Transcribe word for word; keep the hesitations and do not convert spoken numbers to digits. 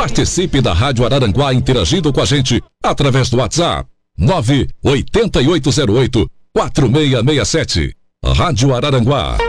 Participe da Rádio Araranguá interagindo com a gente através do WhatsApp nove oito oito zero oito quatro seis seis sete. Rádio Araranguá.